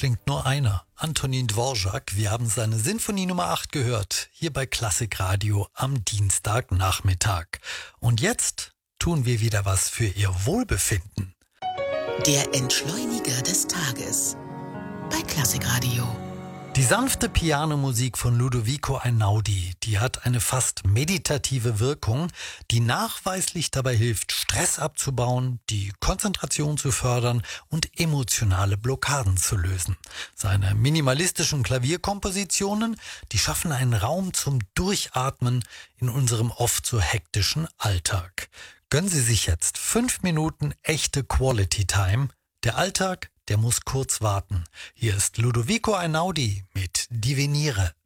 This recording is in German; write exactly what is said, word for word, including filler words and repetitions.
klingt nur einer, Antonin Dvorak. Wir haben seine Sinfonie Nummer acht gehört, hier bei Klassikradio am Dienstagnachmittag. Und jetzt tun wir wieder was für Ihr Wohlbefinden. Der Entschleuniger des Tages bei Klassikradio. Die sanfte Pianomusik von Ludovico Einaudi, die hat eine fast meditative Wirkung, die nachweislich dabei hilft, Stress abzubauen, die Konzentration zu fördern und emotionale Blockaden zu lösen. Seine minimalistischen Klavierkompositionen, die schaffen einen Raum zum Durchatmen in unserem oft so hektischen Alltag. Gönnen Sie sich jetzt fünf Minuten echte Quality Time. Der Alltag, der muss kurz warten. Hier ist Ludovico Einaudi mit Divenire.